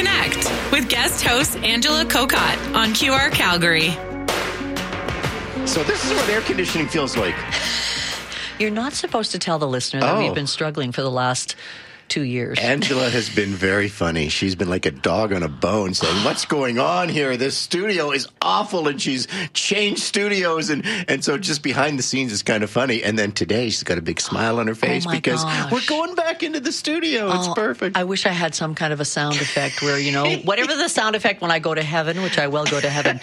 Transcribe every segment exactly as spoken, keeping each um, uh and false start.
Connect with guest host Angela Kokott on Q R Calgary. So this is what air conditioning feels like. You're not supposed to tell the listener that Oh. we've been struggling for the last two years. Angela has been very funny. She's been like a dog on a bone saying, what's going on here? This studio is awful. And she's changed studios. And, and so just behind the scenes is kind of funny. And then today she's got a big smile on her face Oh my because gosh. we're going back into the studio. It's Oh, perfect. I wish I had some kind of a sound effect where, you know, whatever the sound effect when I go to heaven, which I will go to heaven.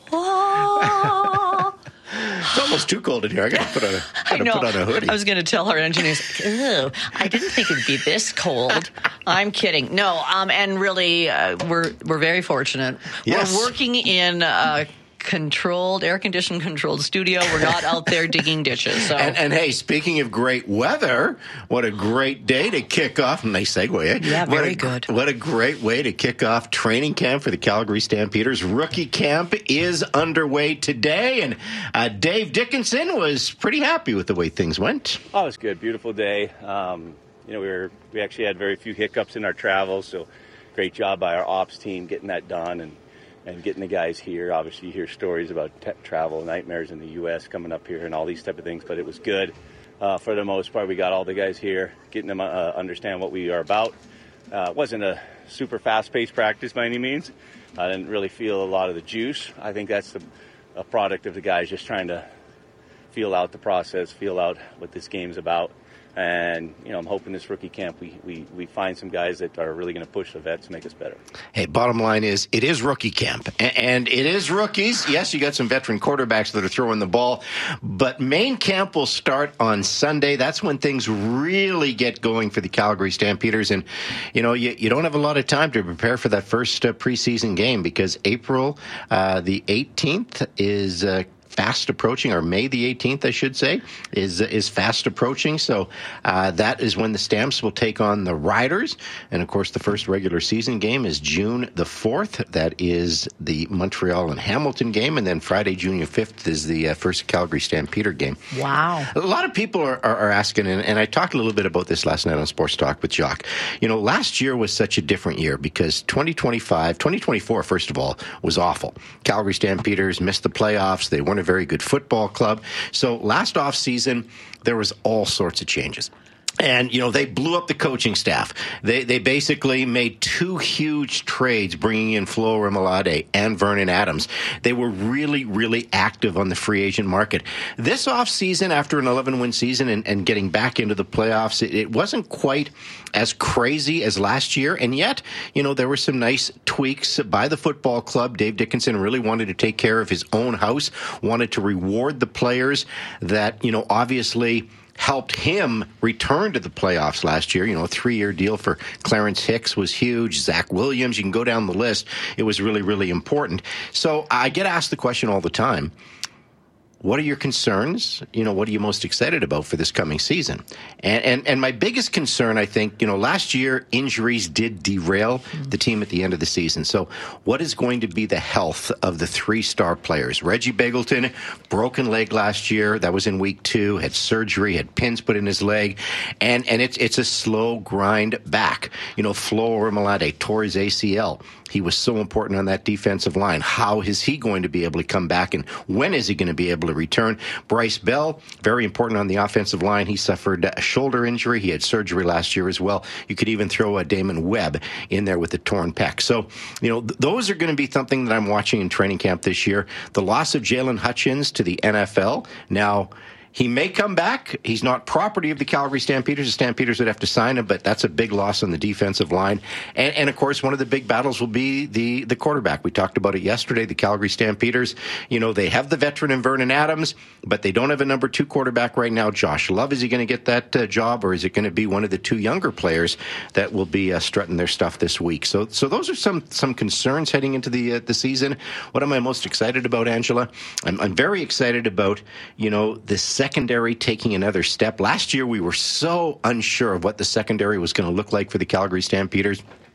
Whoa. It's almost too cold in here. I got to put on a, I gotta know. put on a hoodie. I was going to tell our engineers, ew, I didn't think it'd be this cold. I'm kidding. No, um, and really, uh, we're we're very fortunate. Yes. We're working in a controlled, air-conditioned controlled studio. We're not out there digging ditches. So. And, and hey, speaking of great weather, what a great day to kick off. Nice segue, eh? Yeah, what very a, good. What a great way to kick off training camp for the Calgary Stampeders. Rookie camp is underway today, and uh, Dave Dickinson was pretty happy with the way things went. Oh, it was good. Beautiful day. Um, you know, we were we actually had very few hiccups in our travels, so great job by our ops team getting that done and, and getting the guys here. Obviously, you hear stories about te- travel nightmares in the U S coming up here and all these type of things, but it was good. Uh, for the most part, we got all the guys here, getting them uh, understand what we are about. Uh, it wasn't a super fast-paced practice by any means. I didn't really feel a lot of the juice. I think that's the, a product of the guys just trying to feel out the process, feel out what this game's about. And, you know, I'm hoping this rookie camp we, we, we find some guys that are really going to push the vets to make us better. Hey, bottom line is it is rookie camp, A- and it is rookies. Yes, you got some veteran quarterbacks that are throwing the ball, but main camp will start on Sunday. That's when things really get going for the Calgary Stampeders. And, you know, you, you don't have a lot of time to prepare for that first uh, preseason game because April uh, the eighteenth is uh, fast approaching, or May the eighteenth, I should say, is is fast approaching. So uh, that is when the Stamps will take on the Riders. And, of course, the first regular season game is June the fourth. That is the Montreal and Hamilton game. And then Friday, June fifth, is the uh, first Calgary Stampeder game. Wow. A lot of people are, are, are asking, and, and I talked a little bit about this last night on Sports Talk with Jacques. You know, last year was such a different year because twenty twenty-five, twenty twenty-four, first of all, was awful. Calgary Stampeders missed the playoffs. They weren't a very good football club. So last offseason, there was all sorts of changes. And, you know, they blew up the coaching staff. They they basically made two huge trades, bringing in Flo Remalade and Vernon Adams. They were really, really active on the free agent market. This offseason, after an eleven-win season and, and getting back into the playoffs, it, it wasn't quite as crazy as last year. And yet, you know, there were some nice tweaks by the football club. Dave Dickinson really wanted to take care of his own house, wanted to reward the players that, you know, obviously helped him return to the playoffs last year. You know, a three-year deal for Clarence Hicks was huge. Zach Williams, you can go down the list. It was really, really important. So I get asked the question all the time, what are your concerns? You know, what are you most excited about for this coming season? And and, and my biggest concern, I think, you know, last year injuries did derail the team at the end of the season. So what is going to be the health of the three star players? Reggie Begelton, broken leg last year. That was in week two, had surgery, had pins put in his leg. And, and it's, it's a slow grind back. You know, Flo Remalade tore his A C L. He was so important on that defensive line. How is he going to be able to come back, and when is he going to be able to return? Bryce Bell, very important on the offensive line. He suffered a shoulder injury. He had surgery last year as well. You could even throw a Damon Webb in there with the torn pec. So, you know, th- those are going to be something that I'm watching in training camp this year. The loss of Jalen Hutchins to the N F L. Now, he may come back. He's not property of the Calgary Stampeders. The Stampeders would have to sign him, but that's a big loss on the defensive line. And, and of course, one of the big battles will be the, the quarterback. We talked about it yesterday. The Calgary Stampeders, you know, they have the veteran in Vernon Adams, but they don't have a number two quarterback right now. Josh Love, is he going to get that uh, job, or is it going to be one of the two younger players that will be uh, strutting their stuff this week? So, so those are some some concerns heading into the uh, the season. What am I most excited about, Angela? I'm, I'm very excited about, you know, the secondary taking another step. Last year, we were so unsure of what the secondary was going to look like for the Calgary Stampeders.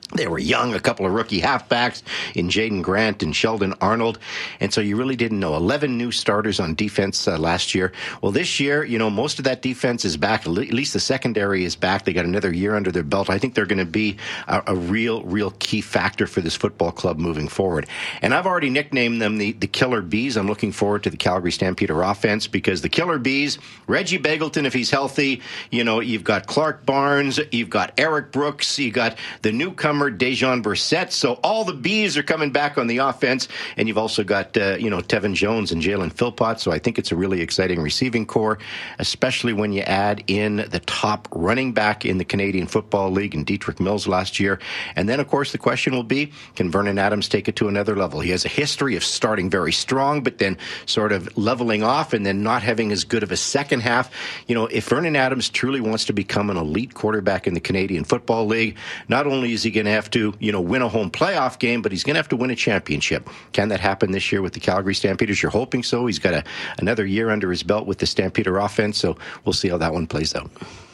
They were young, a couple of rookie halfbacks in Jaden Grant and Sheldon Arnold. And so you really didn't know. eleven new starters on defense uh, last year. Well, this year, you know, most of that defense is back. At least the secondary is back. They got another year under their belt. I think they're going to be a, a real, real key factor for this football club moving forward. And I've already nicknamed them the, the Killer Bees. I'm looking forward to the Calgary Stampeder offense because the Killer Bees, Reggie Begelton, if he's healthy, you know, you've got Clark Barnes, you've got Eric Brooks, you got the newcomer Dejan Brissett. So all the Bees are coming back on the offense, and you've also got uh, you know Tevin Jones and Jalen Philpott. So I think it's a really exciting receiving core, especially when you add in the top running back in the Canadian Football League in Dietrich Mills last year. And then, of course, the question will be, can Vernon Adams take it to another level? He has a history of starting very strong, but then sort of leveling off and then not having as good of a second half. You know, if Vernon Adams truly wants to become an elite quarterback in the Canadian Football League, not only is he going to have to, you know, win a home playoff game, but he's going to have to win a championship. Can that happen this year with the Calgary Stampeders? You're hoping so. He's got a, another year under his belt with the Stampeder offense, so we'll see how that one plays out.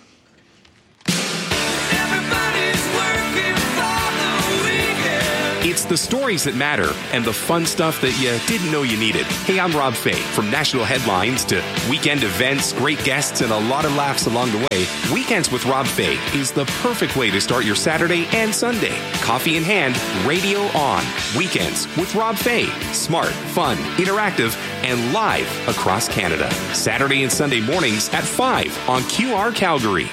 It's the stories that matter and the fun stuff that you didn't know you needed. Hey, I'm Rob Fay. From national headlines to weekend events, great guests, and a lot of laughs along the way, Weekends with Rob Fay is the perfect way to start your Saturday and Sunday. Coffee in hand, radio on. Weekends with Rob Fay. Smart, fun, interactive, and live across Canada. Saturday and Sunday mornings at five on Q R Calgary.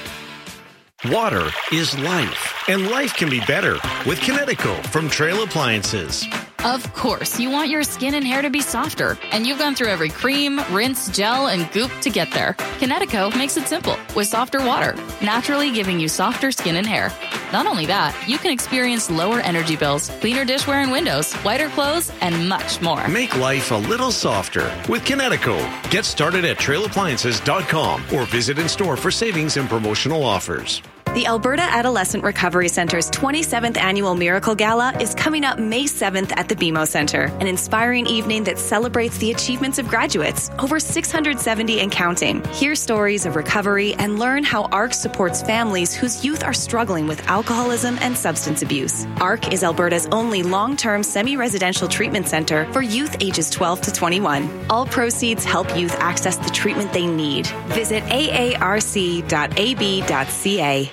Water is life, and life can be better with Kinetico from Trail Appliances. Of course, you want your skin and hair to be softer, and you've gone through every cream, rinse, gel, and goop to get there. Kinetico makes it simple with softer water, naturally giving you softer skin and hair. Not only that, you can experience lower energy bills, cleaner dishware and windows, whiter clothes, and much more. Make life a little softer with Kinetico. Get started at trail appliances dot com or visit in store for savings and promotional offers. The Alberta Adolescent Recovery Centre's twenty-seventh Annual Miracle Gala is coming up May seventh at the B M O Centre, an inspiring evening that celebrates the achievements of graduates, over six hundred seventy and counting. Hear stories of recovery and learn how A R C supports families whose youth are struggling with alcoholism and substance abuse. A R C is Alberta's only long-term semi-residential treatment centre for youth ages twelve to twenty-one. All proceeds help youth access the treatment they need. Visit a a r c dot a b dot c a.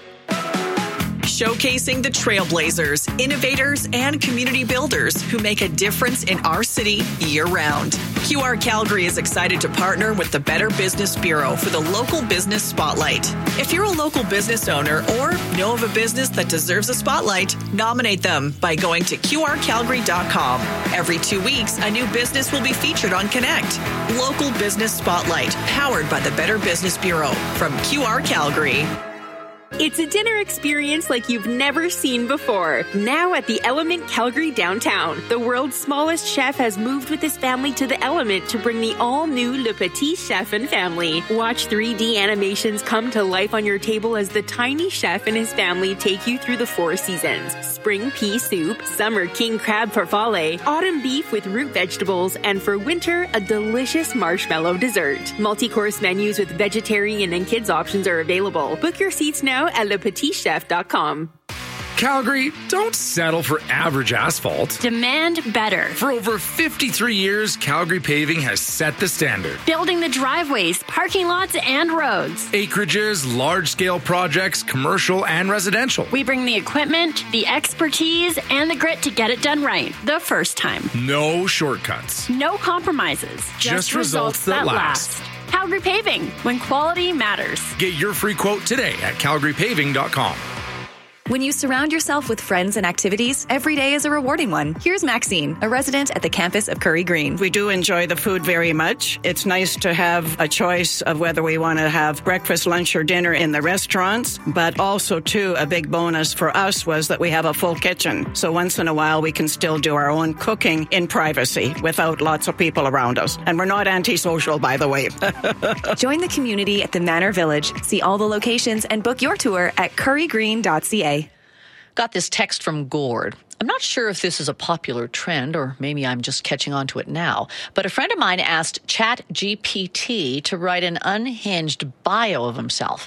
Showcasing the trailblazers, innovators, and community builders who make a difference in our city year-round. Q R Calgary is excited to partner with the Better Business Bureau for the Local Business Spotlight. If you're a local business owner or know of a business that deserves a spotlight, nominate them by going to q r calgary dot com. Every two weeks, a new business will be featured on Connect. Local Business Spotlight, powered by the Better Business Bureau from Q R Calgary. It's a dinner experience like you've never seen before. Now at the Element Calgary downtown, the world's smallest chef has moved with his family to the Element to bring the all-new Le Petit Chef and family. Watch three D animations come to life on your table as the tiny chef and his family take you through the four seasons. Spring pea soup, summer king crab farfalle, autumn beef with root vegetables, and for winter, a delicious marshmallow dessert. Multi-course menus with vegetarian and kids options are available. Book your seats now at le petit chef dot com. Calgary, don't settle for average asphalt. Demand better. For over fifty-three years, Calgary Paving has set the standard. Building the driveways, parking lots, and roads. Acreages, large-scale projects, commercial and residential. We bring the equipment, the expertise, and the grit to get it done right the first time. No shortcuts. No compromises. Just, Just results, results that, that last. last. Calgary Paving, when quality matters. Get your free quote today at calgary paving dot com. When you surround yourself with friends and activities, every day is a rewarding one. Here's Maxine, a resident at the campus of Curry Green. We do enjoy the food very much. It's nice to have a choice of whether we want to have breakfast, lunch, or dinner in the restaurants. But also, too, a big bonus for us was that we have a full kitchen. So once in a while, we can still do our own cooking in privacy without lots of people around us. And we're not antisocial, by the way. Join the community at the Manor Village. See all the locations and book your tour at curry green dot c a. Got this text from Gord. I'm not sure if this is a popular trend or maybe I'm just catching on to it now, but a friend of mine asked Chat G P T to write an unhinged bio of himself.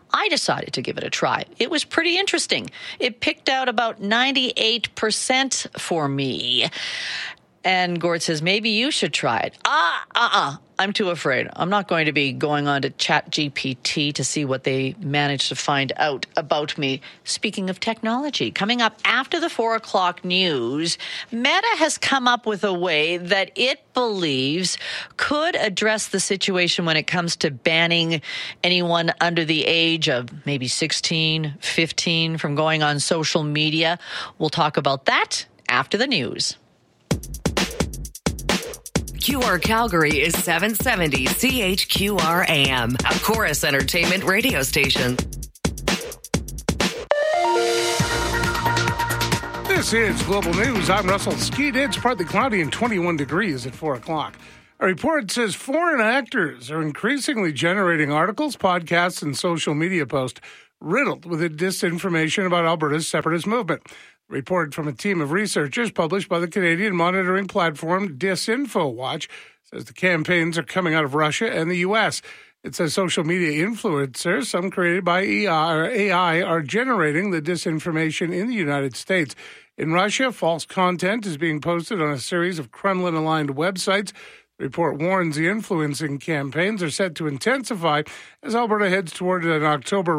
I decided to give it a try. It was pretty interesting. It picked out about ninety-eight percent for me. And Gord says, maybe you should try it. Ah, uh-uh. I'm too afraid. I'm not going to be going on to Chat G P T to see what they managed to find out about me. Speaking of technology, coming up after the four o'clock news, Meta has come up with a way that it believes could address the situation when it comes to banning anyone under the age of maybe sixteen, fifteen from going on social media. We'll talk about that after the news. Q R Calgary is seven seventy C H Q R A M, a Chorus Entertainment radio station. This is Global News. I'm Russell Skeet. It's partly cloudy and twenty-one degrees at four o'clock. A report says foreign actors are increasingly generating articles, podcasts, and social media posts riddled with disinformation about Alberta's separatist movement. A report from a team of researchers published by the Canadian monitoring platform DisinfoWatch says the campaigns are coming out of Russia and the U S. It says social media influencers, some created by A I, are generating the disinformation in the United States. In Russia, false content is being posted on a series of Kremlin-aligned websites. The report warns the influencing campaigns are set to intensify as Alberta heads toward an October